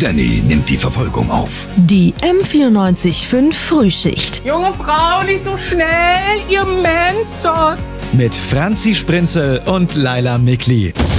Danny nimmt die Verfolgung auf. Die M94.5 Frühschicht. Junge Frau, nicht so schnell, ihr Mentos. Mit Franzi Sprinzel und Laila Mikli.